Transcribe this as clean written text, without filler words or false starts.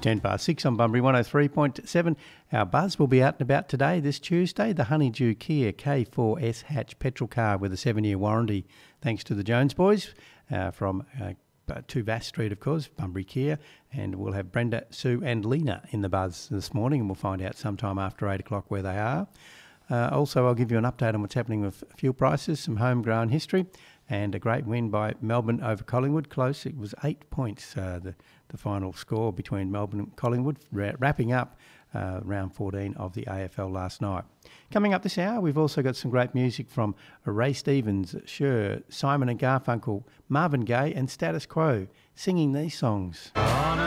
10 past 6 on Bunbury 103.7. Our buzz will be out and about today, this Tuesday. The Honeydew Kia K4S hatch petrol car with a 7-year warranty, thanks to the Jones boys from 2 Vass Street, of course, Bunbury Kia. And we'll have Brenda, Sue and Lena in the buzz this morning, and we'll find out sometime after 8 o'clock where they are. Also, I'll give you an update on what's happening with fuel prices, some homegrown history, and a great win by Melbourne over Collingwood. Close, it was 8 points, the final score between Melbourne and Collingwood, wrapping up round 14 of the AFL last night. Coming up this hour, we've also got some great music from Ray Stevens, Cher, Simon and Garfunkel, Marvin Gaye and Status Quo, singing these songs.